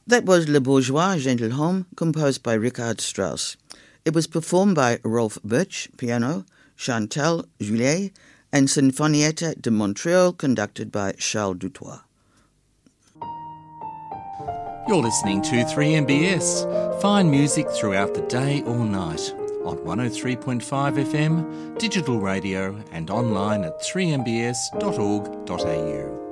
That was Le Bourgeois Gentilhomme, composed by Richard Strauss. It was performed by Rolf Birch, piano, Chantal Juillet, and Sinfonietta de Montreal, conducted by Charles Dutoit. You're listening to 3MBS. Fine music throughout the day or night on 103.5 FM, digital radio and online at 3mbs.org.au.